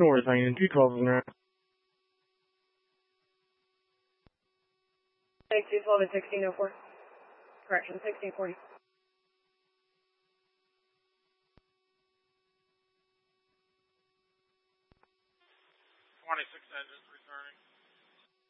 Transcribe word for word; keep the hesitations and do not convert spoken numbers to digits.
north, I N two twelve is now. two twelve and sixteen oh four. Correction, sixteen forty. twenty-six engines returning.